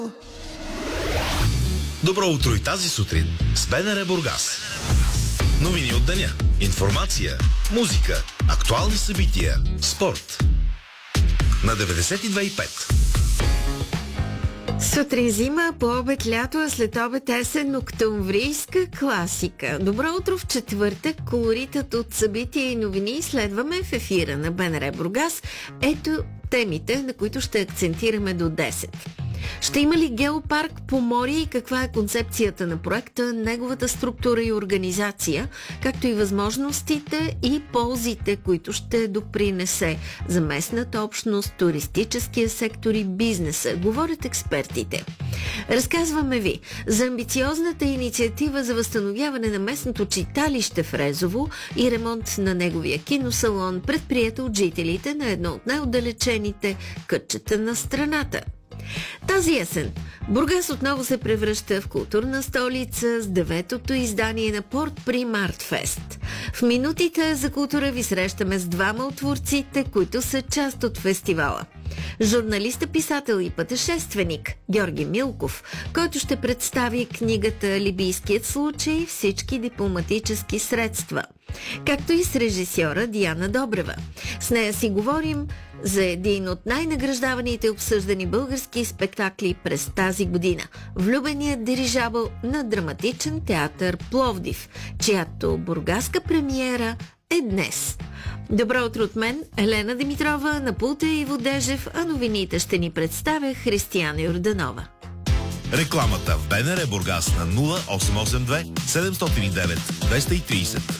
Добро утро и тази сутрин с БНР Бургас. Новини от деня, информация, музика, актуални събития, спорт. На 92,5. Сутрин зима, по обед лято, а след обед есен, октомврийска класика. Добро утро в четвъртък, колоритът от събития и новини следваме в ефира на БНР Бургас. Ето темите, на които ще акцентираме до 10. Ще има ли геопарк Поморие и каква е концепцията на проекта, неговата структура и организация, както и възможностите и ползите, които ще допринесе за местната общност, туристическия сектор и бизнеса, говорят експертите. Разказваме ви за амбициозната инициатива за възстановяване на местното читалище в Резово и ремонт на неговия киносалон, предприета от жителите на едно от най-отдалечените кътчета на страната. Тази есен Бургас отново се превръща в културна столица с 9-то издание на Порт Прим Арт Фест. В минутите за култура ви срещаме с двама от творците, които са част от фестивала. Журналист, писател и пътешественик Георги Милков, който ще представи книгата «Либийският случай. Всички дипломатически средства», както и с режисьора Диана Добрева. С нея си говорим за един от най-награждаваните и обсъждани български спектакли през тази година – Влюбеният дирижабъл на Драматичен театър Пловдив, чиято бургаска премиера е днес. Добро утро от мен, Елена Димитрова, на пулта Иво Дежев, а новините ще ни представя Християна Йорданова. Рекламата в БНР Бургас на 0882 709 230.